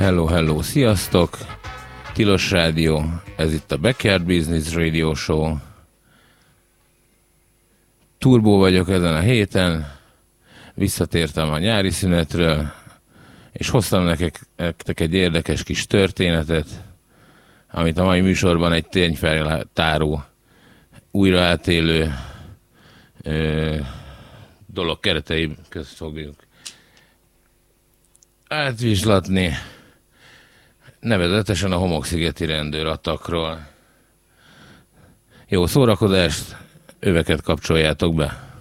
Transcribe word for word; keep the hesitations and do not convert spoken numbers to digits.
Hello, hello, sziasztok! Tilos Rádió, ez itt a Backyard Business Radio Show. Turbó vagyok ezen a héten, visszatértem a nyári szünetről, és hoztam nektek egy érdekes kis történetet, amit a mai műsorban egy tényfeltáró, újra átélő ö, dolog keretei közt fogjuk átvizslatni, nevezetesen a homokszigeti rendőratakról. Jó szórakozást, öveket kapcsoljátok be!